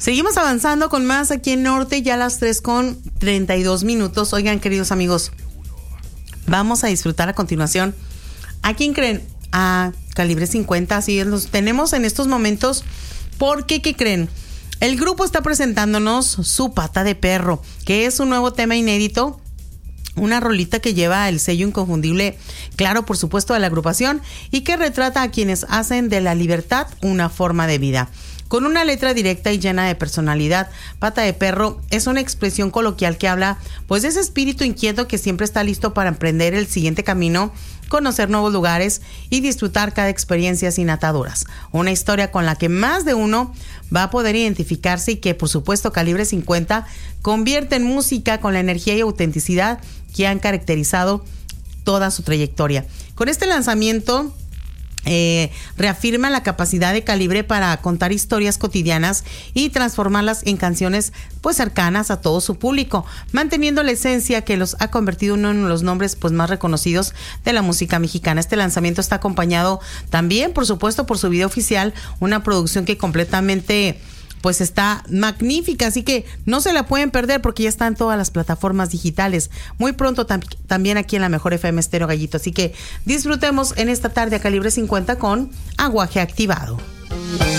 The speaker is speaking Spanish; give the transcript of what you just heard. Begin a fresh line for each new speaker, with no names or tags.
Seguimos avanzando con más aquí en Norte, ya a las 3:32. Oigan, queridos amigos, vamos a disfrutar a continuación. ¿A quién creen? A Calibre 50, así es, los tenemos en estos momentos. Porque, ¿qué creen? El grupo está presentándonos Su Pata de Perro, que es un nuevo tema inédito. Una rolita que lleva el sello inconfundible, claro, por supuesto, de la agrupación, y que retrata a quienes hacen de la libertad una forma de vida. Con una letra directa y llena de personalidad, Pata de Perro es una expresión coloquial que habla pues de ese espíritu inquieto que siempre está listo para emprender el siguiente camino, conocer nuevos lugares y disfrutar cada experiencia sin ataduras. Una historia con la que más de uno va a poder identificarse y que, por supuesto, Calibre 50 convierte en música con la energía y autenticidad que han caracterizado toda su trayectoria. Con este lanzamiento reafirma la capacidad de Calibre para contar historias cotidianas y transformarlas en canciones pues cercanas a todo su público, manteniendo la esencia que los ha convertido en uno de los nombres pues más reconocidos de la música mexicana. Este lanzamiento está acompañado también, por supuesto, por su video oficial, una producción que completamente pues está magnífica, así que no se la pueden perder porque ya está en todas las plataformas digitales. Muy pronto también aquí en la Mejor FM Estéreo Gallito, así que disfrutemos en esta tarde a Calibre 50 con Aguaje Activado.